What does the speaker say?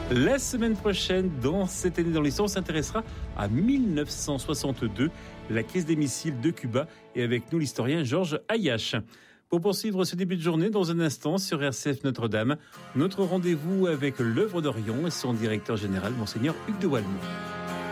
La semaine prochaine, dans cette année dans l'histoire, on s'intéressera à 1962, la crise des missiles de Cuba, et avec nous l'historien Georges Ayache. Pour poursuivre ce début de journée, dans un instant sur RCF Notre-Dame, notre rendez-vous avec l'œuvre d'Orion et son directeur général, Monseigneur Hugues de Walmont.